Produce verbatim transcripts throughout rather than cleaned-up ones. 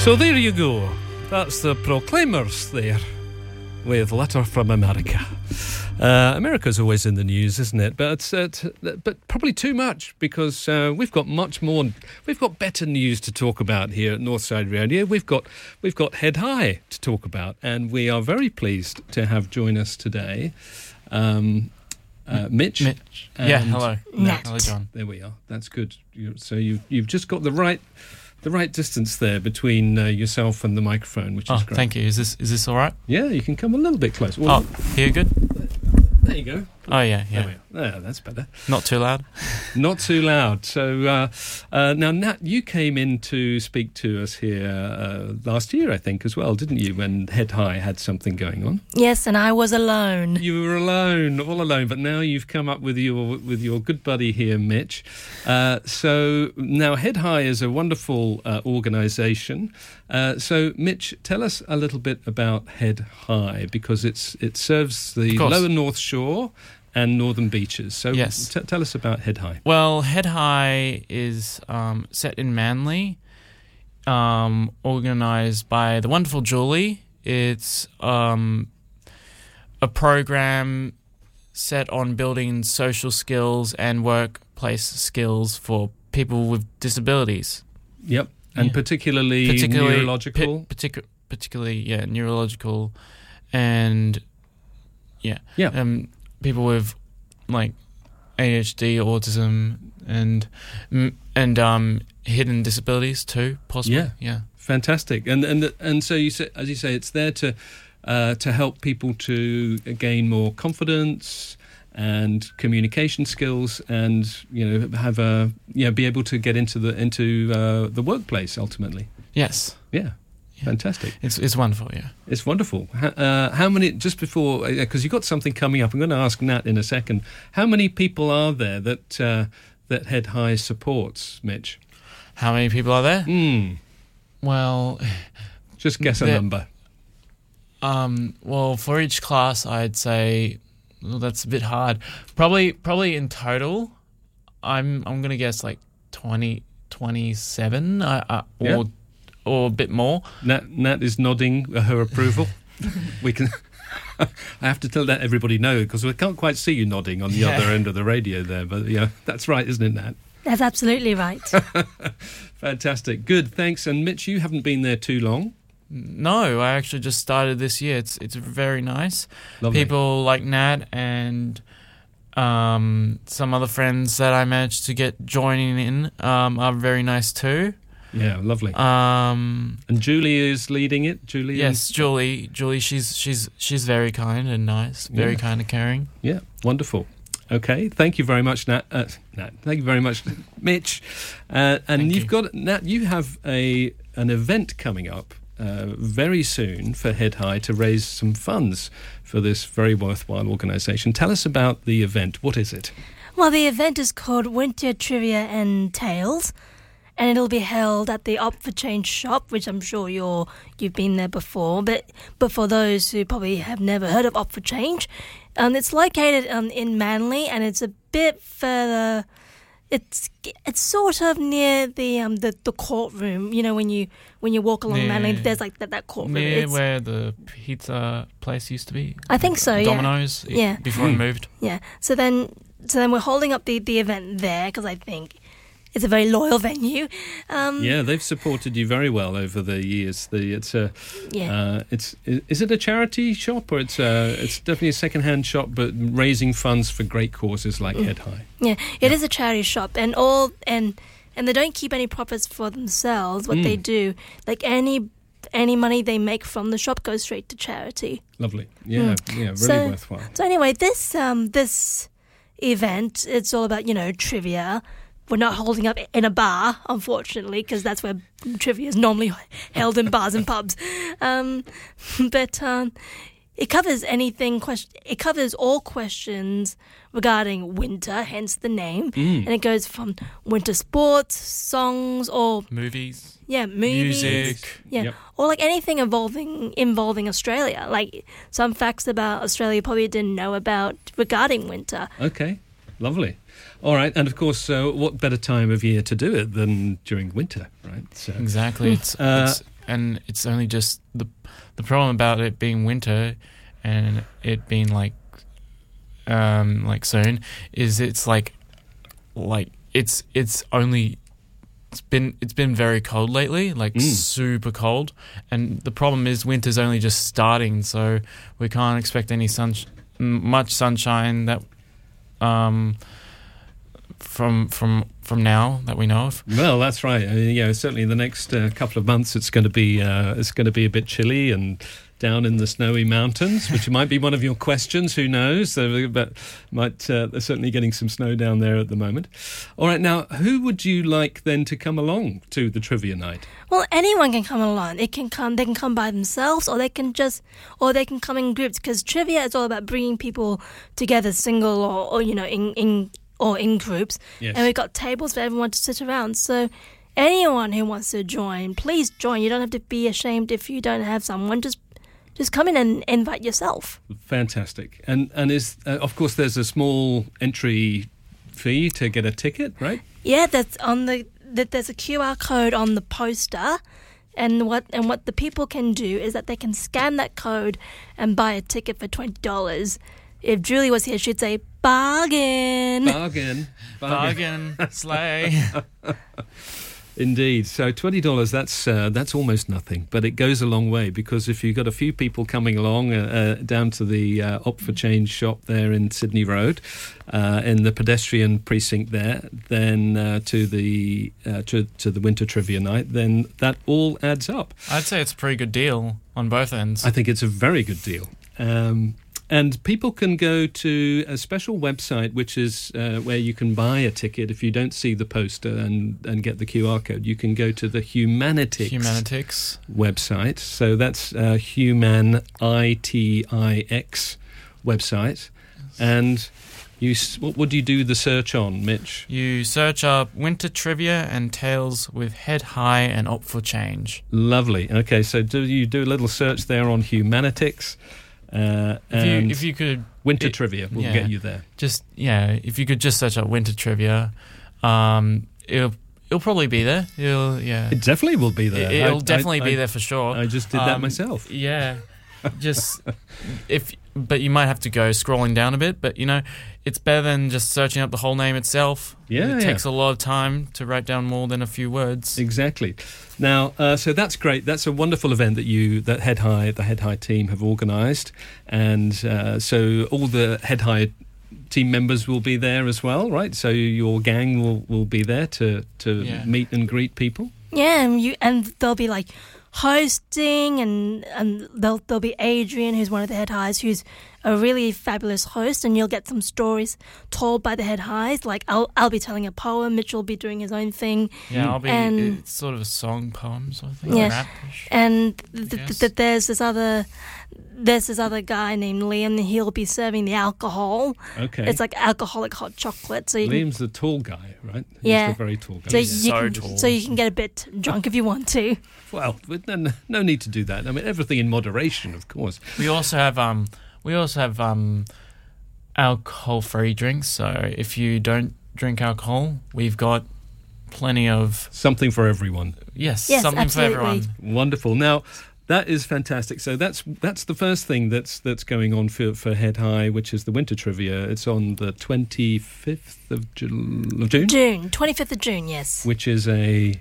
So there you go. That's the Proclaimers there with Letter from America. Uh, America's always in the news, isn't it? But uh, t- but probably too much, because uh, we've got much more. We've got better news to talk about here at Northside Radio. We've got we've got Head High to talk about, and we are very pleased to have join us today. Um, uh, Mitch. Mitch. Yeah. Hello. Nat. Hello, John. There we are. That's good. You, so you you've just got the right. The right distance there between uh, yourself and the microphone, which Oh, is great. thank you. Is this is this all right? Yeah, you can come a little bit closer. Oh, here good? There you go. Oh, yeah, There yeah. we are. Yeah, that's better. Not too loud? Not too loud. So uh, uh, now, Nat, you came in to speak to us here uh, last year, I think, as well, didn't you? When Head High had something going on. Yes, and I was alone. You were alone, all alone. But now you've come up with your with your good buddy here, Mitch. Uh, so now Head High is a wonderful uh, organisation. Uh, so Mitch, tell us a little bit about Head High, because it's it serves the lower North Shore and northern beaches. So Yes. t- tell us about Head High. Well, Head High is um, set in Manly, um, organised by the wonderful Julie. It's um, a program set on building social skills and workplace skills for people with disabilities. Yep, and Yeah. particularly, Particularly neurological. Pi- particu- particularly, yeah, neurological and, yeah. Yeah. Um, people with, like, A D H D, autism, and mm, and um, hidden disabilities too, possibly. Yeah. Yeah. Fantastic. And and and so you say, as you say, it's there to uh, to help people to gain more confidence and communication skills, and you know have a yeah be able to get into the into uh, the workplace ultimately. Yes. Yeah. Yeah. Fantastic. It's it's wonderful, yeah. It's wonderful. How, uh, how many, just before, because you've got something coming up, I'm going to ask Nat in a second, how many people are there that uh, that Head High supports, Mitch? How many people are there? Mm, Well, just guess a There- number. um, well, for each class, I'd say, well, that's a bit hard. Probably, probably in total, I'm I'm gonna guess like twenty, twenty-seven, uh, uh, or Yeah. or a bit more. Nat, Nat is nodding her approval. We can. I have to tell that everybody know, because we can't quite see you nodding on the Yeah. other end of the radio there. But yeah, that's right, isn't it, Nat? That's absolutely right. Fantastic, good, thanks. And Mitch, you haven't been there too long. No, I actually just started this year. It's it's very nice. Lovely. People like Nat and um, some other friends that I managed to get joining in um, are very nice too. Yeah, lovely. Um, And Julie is leading it. Julie. yes, Julie. Julie, she's she's she's very kind and nice, very Yeah. kind and caring. Yeah, wonderful. Okay, thank you very much, Nat. Uh, Nat, thank you very much, Mitch. Uh, and Thank you've you. got Nat. You have a an event coming up uh, very soon for Head High to raise some funds for this very worthwhile organisation. Tell us about the event. What is it? Well, the event is called Winter Trivia and Tales, and it'll be held at the Up for Change shop, which I'm sure you're you've been there before. But but for those who probably have never heard of Up for Change, um, it's located um, in Manly, and it's a bit further. It's it's sort of near the um the, the courtroom. You know, when you when you walk along Near- Manly, there's like that, that courtroom. Near It's- where the pizza place used to be. I think so, yeah. Domino's. i- Yeah. Before it moved. Yeah. So then, so then we're holding up the, the event there because I think it's a very loyal venue. Um, Yeah, they've supported you very well over the years. The it's a Yeah. uh, it's is it a charity shop, or it's uh, it's definitely a second-hand shop, but raising funds for great causes like Head High. Yeah. It is a charity shop, and all and and they don't keep any profits for themselves. What they Mm. do, like any any money they make from the shop goes straight to charity. Lovely. Yeah, yeah, really So- worthwhile. So anyway, this um this event, it's all about, you know, trivia. We're not holding up in a bar, unfortunately, because that's where trivia is normally held, in bars and pubs. Um, but um, it covers anything. Question. It covers all questions regarding winter, hence the name, Mm. and it goes from winter sports, songs, or Movies. yeah, movies, Music. yeah, Yep. or like anything involving involving Australia. Like some facts about Australia you probably didn't know about regarding winter. Okay, lovely. All right, and of course, uh, what better time of year to do it than during winter, right? So, Exactly. It's, Uh, it's and it's only just the the problem about it being winter and it being like um like soon is it's like like it's it's only it's been it's been very cold lately, like Mm. super cold, and the problem is winter's only just starting, so we can't expect any sun much sunshine that um from from from now that we know of. Well, that's right. I mean, yeah, certainly in the next uh, couple of months, it's going to be uh, it's going to be a bit chilly and down in the snowy mountains, which might be one of your questions. Who knows? So, but might uh, they're certainly getting some snow down there at the moment. All right, now who would you like then to come along to the trivia night? Well, anyone can come along. It can come. They can come by themselves, or they can just, or they can come in groups. Because trivia is all about bringing people together, single or, or you know, in in or in groups. Yes. And we've got tables for everyone to sit around. So anyone who wants to join, please join. You don't have to be ashamed if you don't have someone. Just just come in and invite yourself. Fantastic. And and is uh, of course there's a small entry fee to get a ticket, right? Yeah, that's on the that. There's a Q R code on the poster, and what and what the people can do is that they can scan that code and buy a ticket for twenty dollars. If Julie was here, she'd say bargain. Bargain. Bargain, slay. Indeed. So twenty dollars, that's uh, that's almost nothing, but it goes a long way, because if you've got a few people coming along uh, uh, down to the uh, Opt for Change shop there in Sydney Road, uh, in the pedestrian precinct there, then uh, to the uh, to, to the Winter Trivia Night, then that all adds up. I'd say it's a pretty good deal on both ends. I think it's a very good deal. Um, And people can go to a special website, which is uh, where you can buy a ticket. If you don't see the poster and, and get the Q R code, you can go to the Humanitix, Humanitix website. So that's uh, Human I T I X website. And you, s- what would you do the search on, Mitch? You search up Winter Trivia and Tales with Head High and Opt for Change. Lovely. Okay, so do you do a little search there on Humanitix? Uh, If you, and if you could Winter it- Trivia will yeah. get you there. just yeah, if you could just search up Winter Trivia, um, it'll it'll probably be there. It'll yeah, It definitely will be there. it, it'll I- definitely I- be I- there for sure. I just did that Um, myself. Yeah, just if but you might have to go scrolling down a bit. But you know, it's better than just searching up the whole name itself. Yeah, it yeah. takes a lot of time to write down more than a few words. Exactly. Now, uh, so that's great. That's a wonderful event that you, that Head High, the Head High team have organised, and uh, so all the Head High team members will be there as well, right? So your gang will, will be there to to Yeah. meet and greet people. Yeah, and you and they'll be like hosting, and and there'll there'll be Adrian, who's one of the head highs, who's a really fabulous host, and you'll get some stories told by the head highs. Like I'll I'll be telling a poem, Mitch will be doing his own thing, Yeah, I'll be. And- It's sort of a song poem sort of thing. Yeah. Rap-ish. and th- th- Yes. th- there's this other there's this other guy named Liam, and he'll be serving the alcohol. Okay. It's like alcoholic hot chocolate, so you can, Liam's the tall guy, right? He's Yeah. the very tall guy. so He's you so can tall. so you can get a bit drunk if you want to. Well, but no, no need to do that. I mean, everything in moderation, of course. We also have um we also have um alcohol-free drinks. So if you don't drink alcohol, we've got plenty of Something for everyone. yes, Yes, something absolutely. for everyone. Wonderful. Now, that is fantastic. So that's that's the first thing that's that's going on for, for Head High, which is the Winter Trivia. It's on the twenty-fifth of June, of June, June twenty-fifth of June, yes. which is a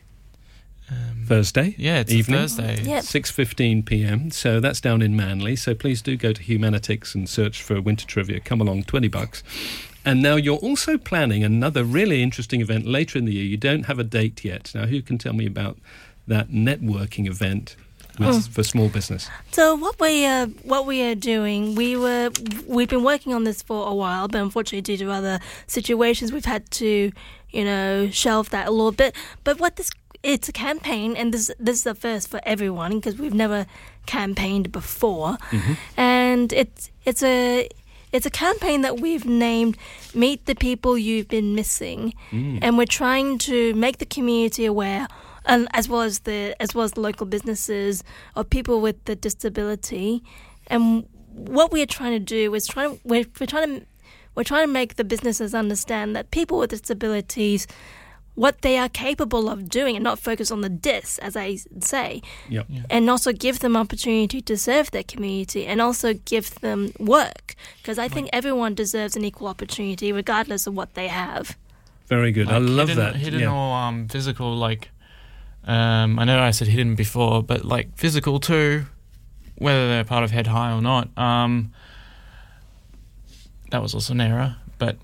Um, Thursday. yeah, it's evening. a Thursday. Yep. six fifteen p.m. So that's down in Manly. So please do go to Humanitix and search for Winter Trivia. Come along, twenty bucks. And now you're also planning another really interesting event later in the year. You don't have a date yet. Now, who can tell me about that networking event with, Oh. for small business? So what we uh, what we are doing, we were we've been working on this for a while, but unfortunately due to other situations, we've had to, you know, shelve that a little bit. But what this it's a campaign, and this this is the first for everyone because we've never campaigned before, and it's it's a it's a campaign that we've named "Meet the People You've Been Missing," and we're trying to make the community aware, and as well as the as well as the local businesses of people with the disability. And what we're trying to do is trying we're, we're trying to we're trying to make the businesses understand that people with disabilities what they are capable of doing and not focus on the dis, as I say. Yep. Yeah. And also give them opportunity to serve their community and also give them work. Because I think everyone deserves an equal opportunity regardless of what they have. Very good. I Like love hidden, that. Hidden yeah. or um, physical, like, um, I know I said hidden before, but like physical too, whether they're part of Head High or not. Um, that was also an error, but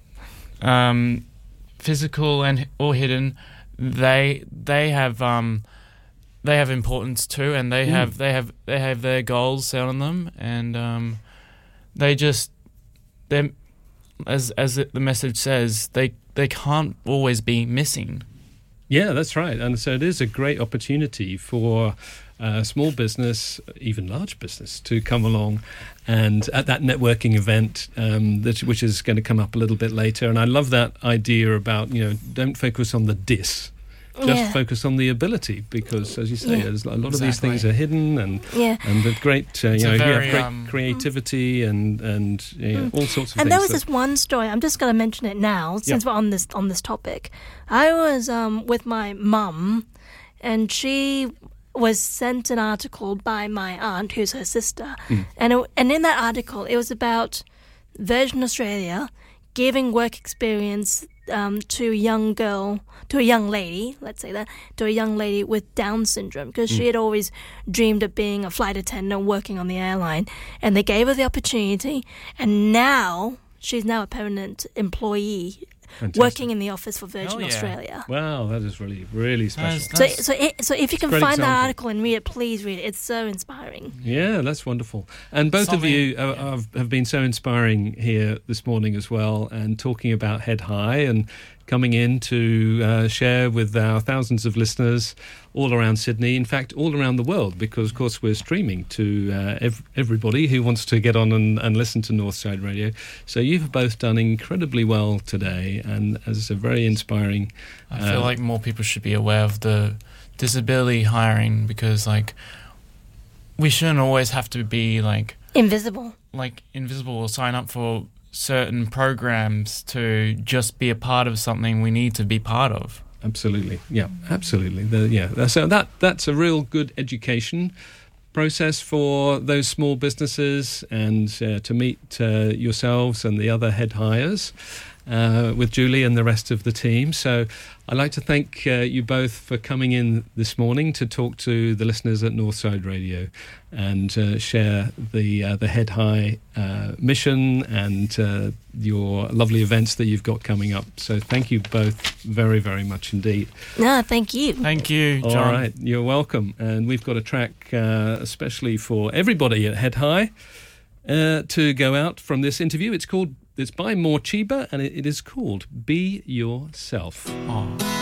um, physical and or hidden, they they have um, they have importance too, and they Mm. have they have they have their goals set on them, and um, they just they as as it, the message says, they they can't always be missing. Yeah, that's right. And so it is a great opportunity for uh, small business, even large business, to come along and at that networking event, um, that, which is going to come up a little bit later. And I love that idea about, you know, don't focus on the dis. Just Yeah. focus on the ability, because, as you say, Yeah. there's a lot of these Exactly. things are hidden, and Yeah. and the great, uh, It's you a know, you very, have great um, creativity and and you know, all sorts of And things. there was that- this one story. I'm just going to mention it now, since we're on this on this topic. I was um, with my mum, and she was sent an article by my aunt, who's her sister, Hmm. and it, and in that article, it was about Virgin Australia giving work experience um, to a young girl, to a young lady, let's say that, to a young lady with Down syndrome, because she had always dreamed of being a flight attendant working on the airline, and they gave her the opportunity, and now she's now a permanent employee Fantastic. working in the office for Virgin Hell yeah. Australia. Wow, that is really really special. That's- So, so, it, so if you can great find that example. article and read it, please read it. It's so inspiring. Yeah, that's wonderful. And both of Something- you uh, yeah. have, have been so inspiring here this morning as well, and talking about Head High and coming in to uh, share with our thousands of listeners all around Sydney, in fact, all around the world, because, of course, we're streaming to uh, ev- everybody who wants to get on and, and listen to Northside Radio. So you've both done incredibly well today, and as a very inspiring... I feel uh, like more people should be aware of the disability hiring, because like we shouldn't always have to be like Invisible. like invisible or sign up for certain programs to just be a part of something we need to be part of. Absolutely, yeah, absolutely. The, yeah, so that that's a real good education process for those small businesses, and uh, to meet uh, yourselves and the other head hires uh, with Julie and the rest of the team. So I'd like to thank uh, you both for coming in this morning to talk to the listeners at Northside Radio and uh, share the uh, the Head High uh, mission and uh, your lovely events that you've got coming up. So thank you both very, very much indeed. No, thank you. Thank you, All John. right, you're welcome. And we've got a track uh, especially for everybody at Head High uh, to go out from this interview. It's called, it's by Morchiba, and it, it is called Be Yourself. Aw.